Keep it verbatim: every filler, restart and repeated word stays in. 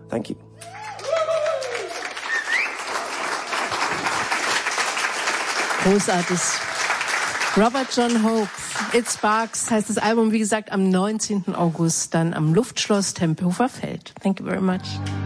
Thank you. Großartig. Robert John Hope, It Sparks heißt das Album, wie gesagt, am neunzehnten August dann am Luftschloss Tempelhofer Feld. Thank you very much.